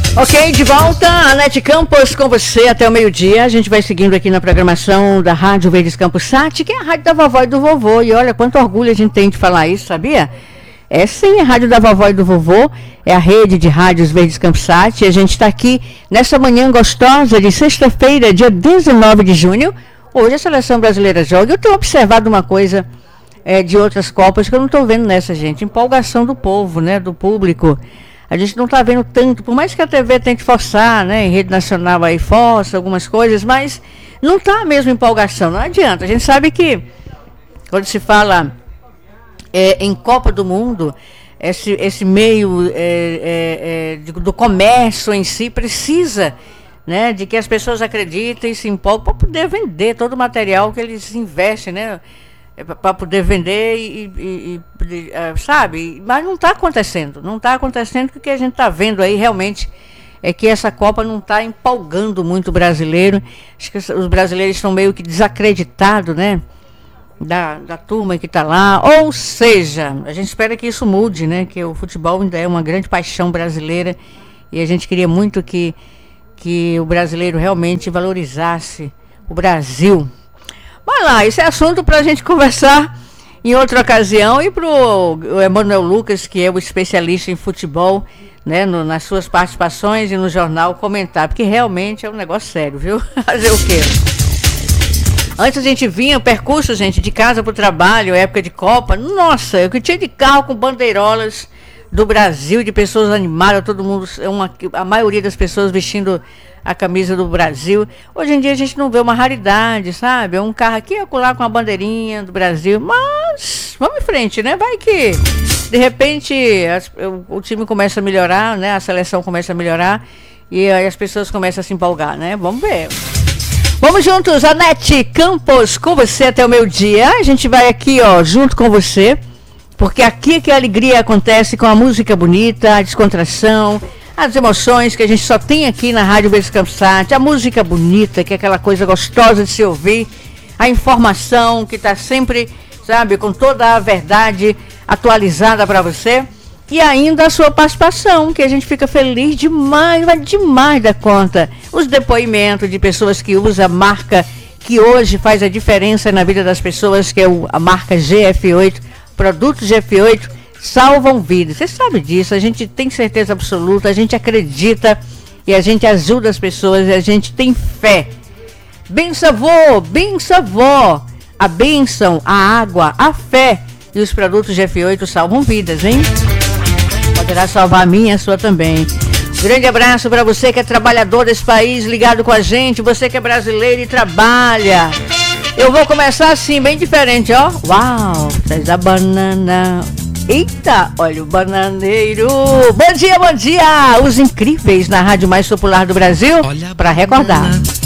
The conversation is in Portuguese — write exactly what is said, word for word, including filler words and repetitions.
Ok, de volta, Anete Campos com você até o meio-dia. A gente vai seguindo aqui na programação da Rádio Verdes Campos Sat, que é a rádio da vovó e do vovô. E olha quanto orgulho a gente tem de falar isso, sabia? É sim, a rádio da vovó e do vovô, é a rede de rádios Verdes Campos Sat. E a gente está aqui nessa manhã gostosa de sexta-feira, dia dezenove de junho. Hoje a seleção brasileira joga. Eu tenho observado uma coisa é, de outras Copas que eu não estou vendo nessa, gente. Empolgação do povo, né, do público. A gente não está vendo tanto, por mais que a T V tente forçar, né, em rede nacional aí força algumas coisas, mas não está a mesma empolgação, não adianta. A gente sabe que quando se fala é, em Copa do Mundo, esse, esse meio é, é, é, de, do comércio em si precisa, né, de que as pessoas acreditem e se empolguem para poder vender todo o material que eles investem, né? Para poder vender e, e, e uh, sabe, mas não está acontecendo, não está acontecendo porque o que a gente está vendo aí realmente é que essa Copa não está empolgando muito o brasileiro. Acho que os brasileiros estão meio que desacreditados, né, da, da turma que está lá, ou seja, a gente espera que isso mude, né, que o futebol ainda é uma grande paixão brasileira e a gente queria muito que, que o brasileiro realmente valorizasse o Brasil. Vai lá, esse é assunto para a gente conversar em outra ocasião e para o Emanuel Lucas, que é o especialista em futebol, né, no, nas suas participações e no jornal, comentar, porque realmente é um negócio sério, viu? Fazer o quê? Antes a gente vinha, o percurso, gente, de casa para o trabalho, época de Copa, nossa, eu que tinha de carro com bandeirolas do Brasil, de pessoas animadas, todo mundo, uma, a maioria das pessoas vestindo a camisa do Brasil. Hoje em dia a gente não vê, uma raridade, sabe? É um carro aqui e acolá com a bandeirinha do Brasil, mas vamos em frente, né? Vai que de repente as, o, o time começa a melhorar, né? A seleção começa a melhorar e aí as pessoas começam a se empolgar, né? Vamos ver. Vamos juntos, Anete Campos, com você até o meio-dia. A gente vai aqui, ó, junto com você, porque aqui é que a alegria acontece, com a música bonita, a descontração, as emoções que a gente só tem aqui na Rádio Verdes Campos Sat, a música bonita, que é aquela coisa gostosa de se ouvir, a informação que está sempre, sabe, com toda a verdade atualizada para você, e ainda a sua participação, que a gente fica feliz demais, mas demais da conta. Os depoimentos de pessoas que usam a marca que hoje faz a diferença na vida das pessoas, que é a marca G F oito, produtos G F oito, salvam vidas. Você sabe disso, a gente tem certeza absoluta, a gente acredita e a gente ajuda as pessoas e a gente tem fé. Benção, avô, benção, avó. A bênção, a água, a fé e os produtos G F oito salvam vidas, hein? Poderá salvar a minha e a sua também. Grande abraço para você que é trabalhador desse país, ligado com a gente, você que é brasileiro e trabalha. Eu vou começar assim, bem diferente, ó. Uau, traz a banana. Eita, olha o bananeiro. Bom dia, bom dia. Os incríveis na rádio mais popular do Brasil, para recordar.